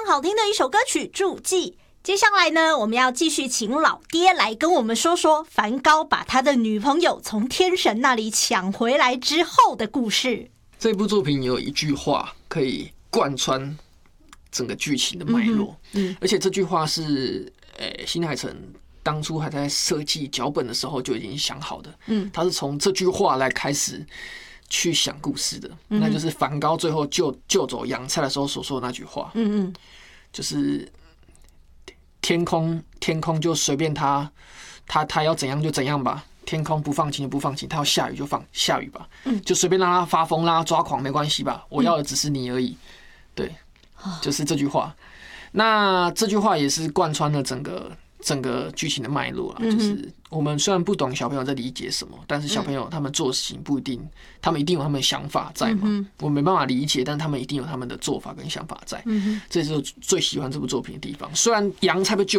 好听的一首歌曲《注记》。接下来呢，我们要继续请老爹来跟我们说说梵高把他的女朋友从天神那里抢回来之后的故事。 这部作品有一句话可以贯穿整个剧情的脉络，而且这句话是新海诚当初还在设计脚本的时候就已经想好的，他是从这句话来开始去想故事的，那就是梵高最后救走洋菜的时候所说的那句话，就是天空就随便他要怎样就怎样吧，天空不放晴就不放晴，他要下雨就下雨吧，就随便让他发疯，让他抓狂没关系吧，我要的只是你而已，对，就是这句话。那这句话也是贯穿了整个剧情的脉络啊，就是我们虽然不懂小朋友在理解什么，但是小朋友他们做事情不一定，他们一定有他们的想法在嘛。我没办法理解，但他们一定有他们的做法跟想法在。这是最喜欢这部作品的地方。虽然洋菜被救